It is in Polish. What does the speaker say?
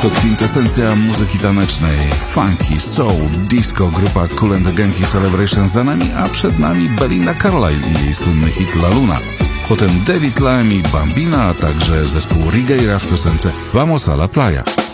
To kwintesencja muzyki tanecznej. Funky, soul, disco, grupa Kool and the Gang i Celebration za nami, a przed nami Belinda Carlisle i jej słynny hit La Luna. Potem David Lamb i Bambina, a także zespół Rigueira w piosence Vamos a la Playa.